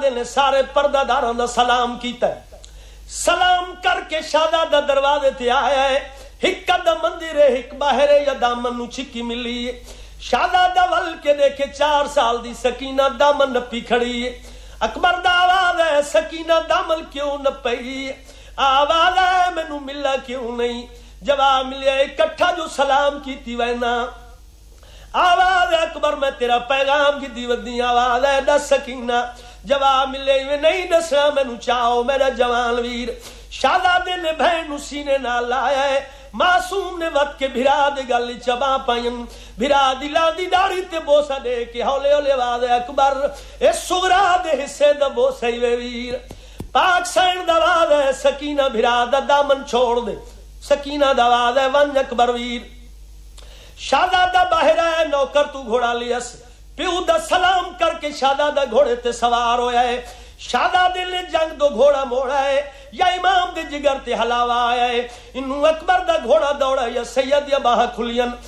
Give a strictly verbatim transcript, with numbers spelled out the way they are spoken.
شہزادے نے سارے پردہ داراں دا سلام کیتا ہے. سلام کر کے شہزادہ دروازے تے آیا ہے. ایک قدم اندر ہے ایک باہر ہے یا دامن نو چھکی ملی ہے. شہزادہ ول کے دیکھے چار سال دی سکینہ دامن نپی کھڑی ہے. اکبر دا آواز ہے سکینہ دامن کیوں نپی؟ آواز ہے مینوں ملا کیوں نہیں؟ جواب ملیا اکٹھا جو سلام کیتی وینا. آواز ہے اکبر میں تیرا پیغام کی دیودی. آواز ہے دس سکینہ. جواب ملے میں نہیں دسنا مینوں چاہو میرا جوان ویر. شہزادے نے بہن نو سینے نال لایا ہے. معصوم نے وقت کے بھرا دے گل چبا پائن. بھرا دی لادی داڑھی تے بوسا دے کے ہولے ہولے آواز ہے اکبر اے سغرا دے حصے دا بوسا ہی وے ویر. پاک سین دا آواز ہے سکینہ بھرا دا دامن چھوڑ دے. سکینہ دا آواز ہے ون اکبر ویر. شہزادہ باہر ہے نوکر تو گھوڑا لیس. پیو دا سلام کر کے شہزادہ گھوڑے تے سوار ہویا ہے. شہزادے نے جنگ دو گھوڑا موڑا ہے یا امام دے جگر تے حلاوہ آیا ہے. انہوں اکبر دا گھوڑا دوڑا یا سید یا باہ کھلین